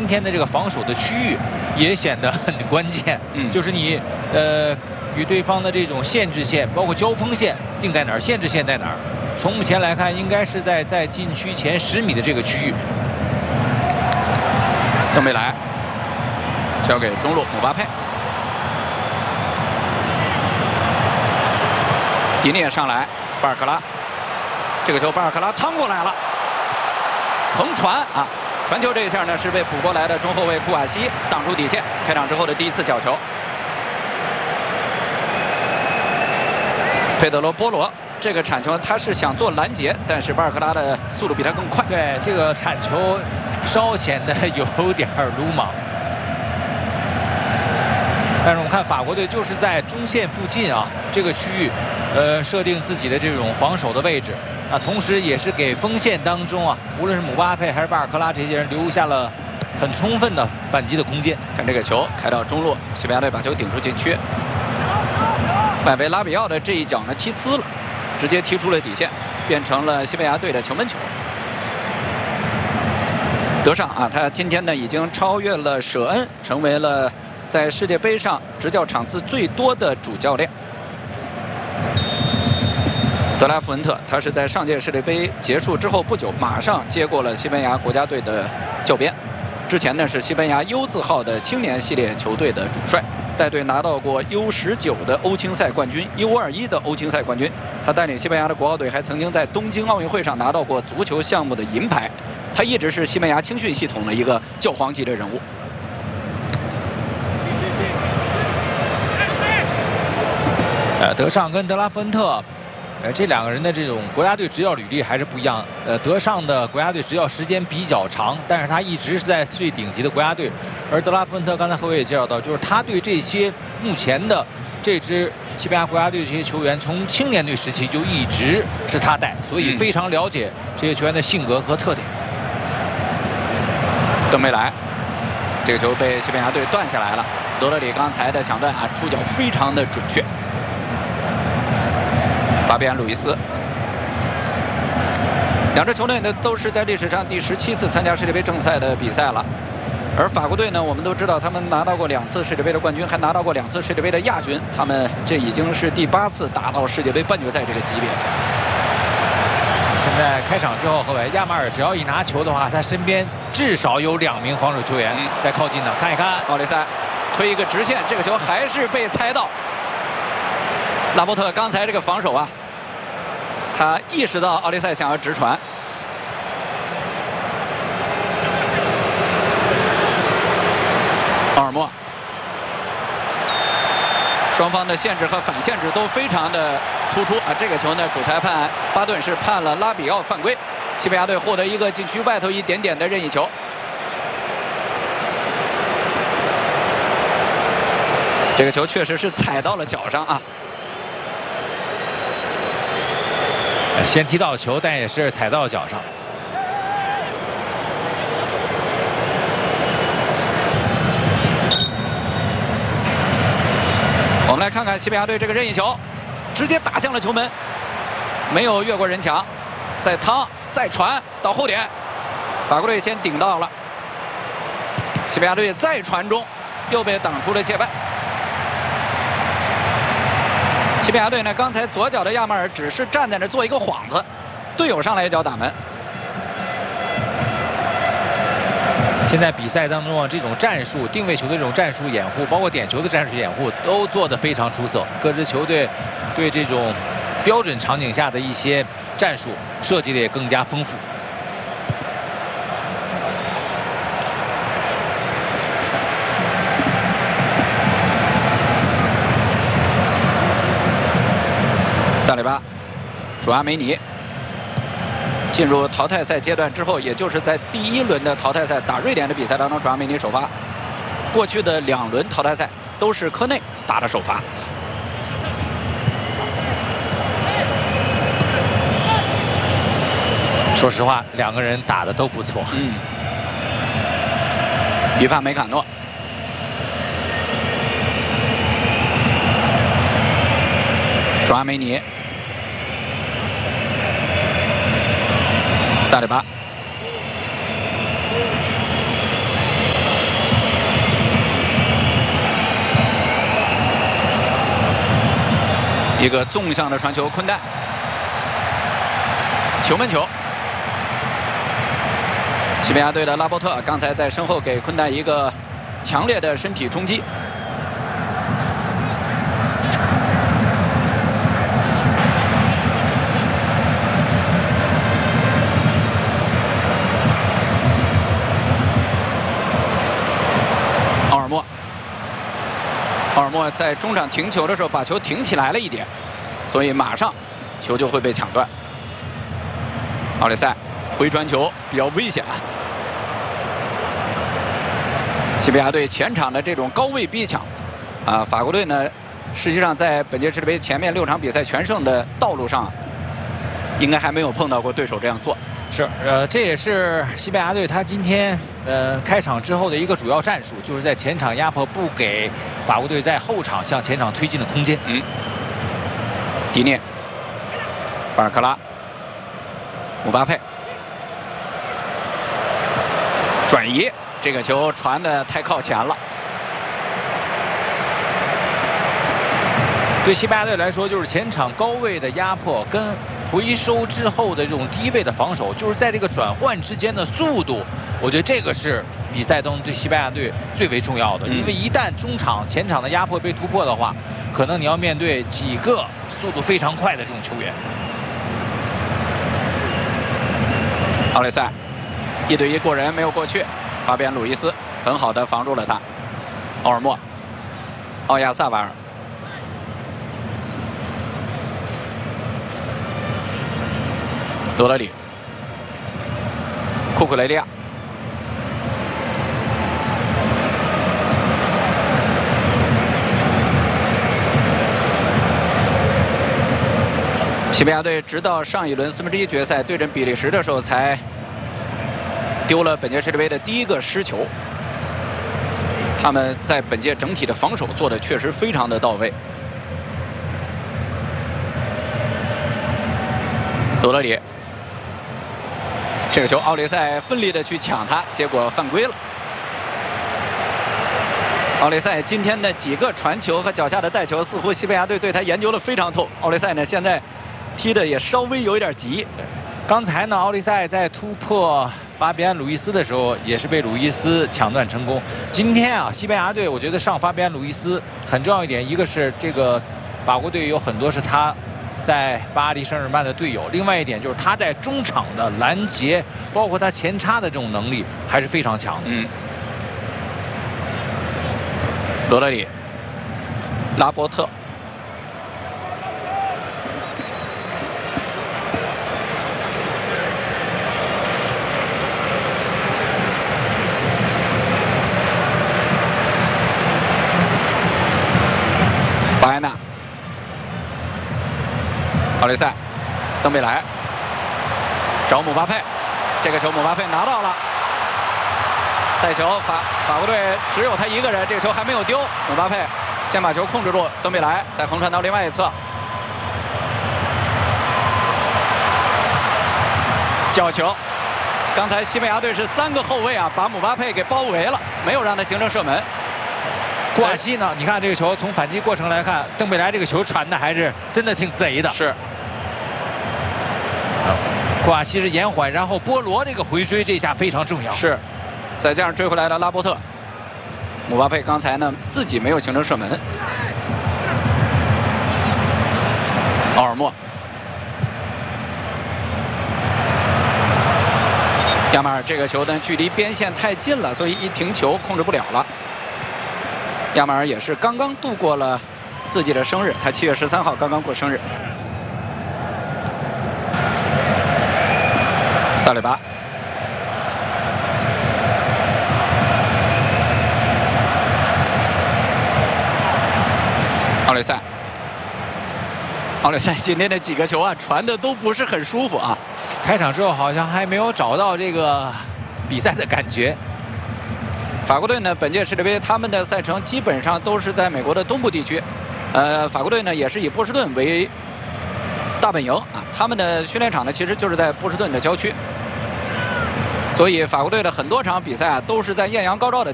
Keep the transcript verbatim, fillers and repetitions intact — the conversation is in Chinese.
今天的这个防守的区域也显得很关键。嗯，就是你呃与对方的这种限制线，包括交锋线定在哪儿，限制线在哪儿。从目前来看，应该是在在禁区前十米的这个区域。 登贝莱交给中路姆巴佩，迪涅上来，巴尔克拉，这个球巴尔克拉趟过来了，横传啊！传球这一下呢是被补过来的中后卫库瓦西挡住底线，开场之后的第一次角球。佩德罗波罗这个铲球他是想做拦截，但是巴尔克拉的速度比他更快。 对，这个铲球稍显得有点鲁莽。但是我们看法国队就是在中线附近啊这个区域，呃，设定自己的这种防守的位置。啊，同时也是给锋线当中啊，无论是姆巴佩还是巴尔克拉这些人留下了很充分的反击的空间。 看这个球开到中路，西班牙队把球顶出禁区。拜维拉比奥的这一脚呢踢呲了，直接踢出了底线，变成了西班牙队的球门球。德尚啊，他今天呢已经超越了舍恩，成为了在世界杯上执教场次最多的主教练。德拉富恩特，他是在上届世界杯结束之后不久，马上接过了西班牙国家队的教鞭。之前呢是西班牙 U 字号的青年系列球队的主帅，带队拿到过 U 十九的欧青赛冠军 ，U 二一的欧青赛冠军。他带领西班牙的国奥队还曾经在东京奥运会上拿到过足球项目的银牌。他一直是西班牙青训系统的一个教皇级的人物。 呃，德尚跟德拉夫恩特。呃，这两个人的这种国家队执教履历还是不一样。呃，德尚的国家队执教时间比较长，但是他一直是在最顶级的国家队。而德拉夫恩特刚才何伟也介绍到，就是他对这些目前的这支西班牙国家队这些球员，从青年队时期就一直是他带，所以非常了解这些球员的性格和特点。 登贝莱，这个球被西班牙队断下来了。罗德里刚才的抢断啊，出脚非常的准确。法比安·鲁伊斯，两支球队呢都是在历史上第十七次参加世界杯正赛的比赛了。而法国队呢，我们都知道他们拿到过两次世界杯的冠军，还拿到过两次世界杯的亚军。他们这已经是第八次打到世界杯半决赛这个级别。 现在开场之后，何伟亚马尔只要一拿球的话，他身边至少有两名防守球员在靠近呢。看一看， 奥利塞推一个直线，这个球还是被猜到。拉波特刚才这个防守啊，他意识到奥利塞想要直传。奥尔莫，双方的限制和反限制都非常的突出啊！这个球呢，主裁判巴顿是判了拉比奥犯规，西班牙队获得一个禁区外头一点点的任意球。这个球确实是踩到了脚上啊。 先踢到了球，但也是踩到了脚上。 我们来看看西班牙队这个任意球，直接打向了球门，没有越过人墙，再趟再传到后点，法国队先顶到了，西班牙队再传中，又被挡出了界外。西班牙队呢，刚才左脚的亚马尔只是站在那做一个幌子，队友上来一脚打门。 现在比赛当中啊，这种战术定位球的这种战术掩护，包括点球的战术掩护，都做得非常出色。各支球队对这种标准场景下的一些战术设计的也更加丰富。 萨里巴、主阿梅尼进入淘汰赛阶段之后，也就是在第一轮的淘汰赛打瑞典的比赛当中，主阿梅尼首发。过去的两轮淘汰赛都是科内打的首发。 说实话，两个人打的都不错。 嗯。于帕梅卡诺。主阿梅尼。萨里巴， 一个纵向的传球，昆代，球门球。西班牙队的拉波特刚才在身后给昆代一个强烈的身体冲击。奥尔莫，奥尔莫在中场停球的时候把球停起来了一点，所以马上球就会被抢断。奥利塞回传球比较危险啊！西班牙队前场的这种高位逼抢，啊，法国队呢，实际上在本届世界杯前面六场比赛全胜的道路上，应该还没有碰到过对手这样做。 是，呃，这也是西班牙队他今天呃开场之后的一个主要战术，就是在前场压迫，不给法国队在后场向前场推进的空间。 嗯，迪涅、巴尔克拉、姆巴佩转移，这个球传的太靠前了。 对西班牙队来说，就是前场高位的压迫跟回收之后的这种低位的防守，就是在这个转换之间的速度，我觉得这个是比赛当中对西班牙队最为重要的。因为一旦中场前场的压迫被突破的话，可能你要面对几个速度非常快的这种球员。 奥雷塞一对一过人没有过去，法比安·鲁伊斯很好的防住了他。奥尔莫、奥亚萨瓦尔。罗德里、库库雷利亚、西班牙队直到上一轮四分之一决赛对阵比利时的时候，才丢了本届世界杯的第一个失球。他们在本届整体的防守做的确实非常的到位。罗德里。这个球，奥雷塞奋力的去抢他，结果犯规了。奥雷塞今天的几个传球和脚下的带球，似乎西班牙队对他研究的非常透。奥雷塞呢，现在踢的也稍微有一点急。 刚才呢，奥利塞在突破法比安·鲁伊斯的时候，也是被鲁伊斯抢断成功。今天啊，西班牙队我觉得上法比安·鲁伊斯很重要一点，一个是这个法国队有很多是他在巴黎圣日耳曼的队友，另外一点就是他在中场的拦截，包括他前插的这种能力还是非常强的。 嗯。罗德里、拉波特、巴埃纳。奥雷塞、登贝莱找姆巴佩，这个球姆巴佩拿到了，带球法法国队只有他一个人，这个球还没有丢。姆巴佩先把球控制住，登贝莱再横传到另外一侧，角球。刚才西班牙队是三个后卫啊，把姆巴佩给包围了，没有让他形成射门。 库瓦西呢？你看这个球从反击过程来看，登贝莱这个球传的还是真的挺贼的。 是。 库瓦西是延缓，然后波罗这个回追，这下非常重要。 是。再加上追回来的拉波特，姆巴佩刚才呢自己没有形成射门。奥尔莫。亚马尔这个球呢距离边线太近了，所以一停球控制不了了。亚马尔也是刚刚度过了自己的生日，他七月十三号刚刚过生日。萨里巴、奥雷塞、奥雷塞今天的几个球啊，传的都不是很舒服啊。 开场之后好像还没有找到这个比赛的感觉。 法国队呢，本届世界杯他们的赛程基本上都是在美国的东部地区，呃，法国队呢也是以波士顿为大本营啊，他们的训练场呢其实就是在波士顿的郊区，所以法国队的很多场比赛啊都是在艳阳高照的